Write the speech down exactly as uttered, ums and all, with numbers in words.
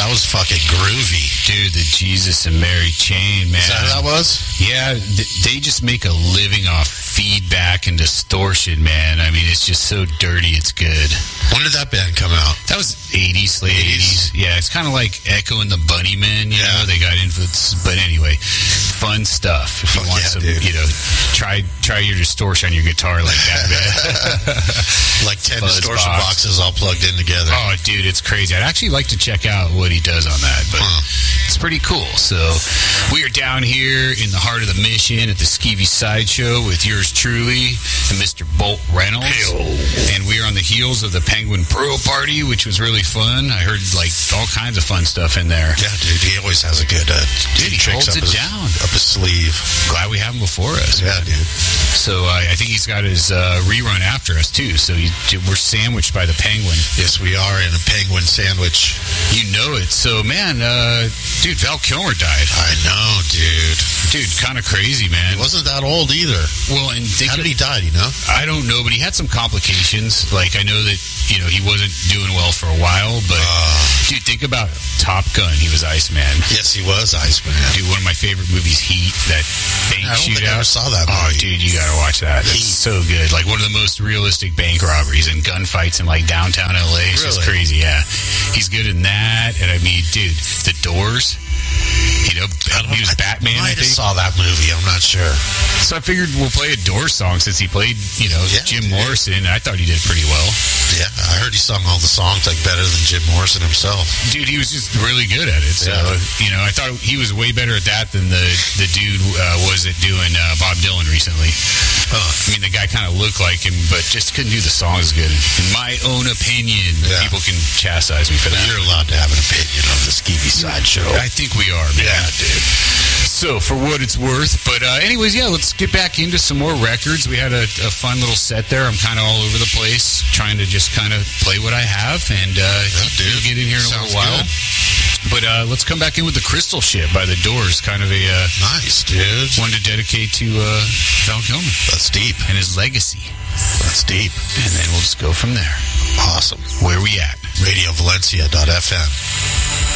That was fucking groovy. Dude, the Jesus and Mary chain, man. Is that how that was? Yeah, th- they just make a living off feedback and distortion, man. I mean, it's just so dirty, it's good. When did that band come out? That was eighties, late eighties. Yeah, it's kind of like Echo and the Bunnymen, you Yeah. know, they got influence. But anyway, fun stuff. If you Fuck want yeah, some, dude. you know, try try your distortion on your guitar like that, man. Like ten Fuzz distortion box. boxes all plugged in together. Oh, dude, it's crazy. I'd actually like to check out what he does on that, but Huh. it's pretty cool. So we are down here in the heart of the Mission at the Skeevy Sideshow with yours truly, and Mister Bolt Reynolds. Hey-o. And we are on the heels of the Penguin Pro Party, which was really fun. I heard like all kinds of fun stuff in there. Yeah, dude, he always has a good uh, Dude, he tricks holds up it his, down. up his sleeve. Glad we have him before us. Yeah, dude. So uh, I think he's got his uh, rerun after us too. So he, we're sandwiched by the Penguin. Yes, we are in a penguin sandwich. You know it. So man, uh, dude, Val Kilmer died. I know, dude. Dude, kind of crazy, man. He wasn't that old either. Well, and think How did he die, do you know? I don't know, but he had some complications. Like, I know that, you know, he wasn't doing well for a while, but, Uh, dude, think about Top Gun. He was Iceman. yes, he was Iceman. Dude, one of my favorite movies, Heat, that bank I don't think I shootout. ever saw that Oh, movie. dude, you gotta watch that. It's Heat. so good. Like, one of the most realistic bank robberies and gunfights in, like, downtown L A. It's just Really? crazy, yeah. He's good in that, and I mean, dude, The Doors, you know, he was Batman, I I might have think. saw that movie. I'm not sure. So I figured we'll play a Doors song since he played, you know, Yeah, Jim dude. Morrison. I thought he did pretty well. Yeah, I heard he sung all the songs like better than Jim Morrison himself. Dude, he was just really good at it. So, Yeah. you know, I thought he was way better at that than the, the dude uh, was at doing uh, Bob Dylan recently. Huh. I mean, the guy kind of looked like him, but just couldn't do the songs good. In my own opinion, Yeah. people can chastise me for that. You're allowed to have an opinion on the Skeevy Sideshow. I think we are, man. Yeah, dude. So, for what it's worth. But uh, anyways, yeah, let's get back into some more records. We had a, a fun little set there. I'm kind of all over the place, trying to just kind of play what I have, and uh, dude. you'll get in here in a Sounds little while. good. But uh, let's come back in with the Crystal Ship by The Doors, kind of a uh, Nice, dude. one to dedicate to uh, Val Kilmer That's deep. and his legacy. That's deep. And then we'll just go from there. Awesome. Where we at? radio valencia dot f m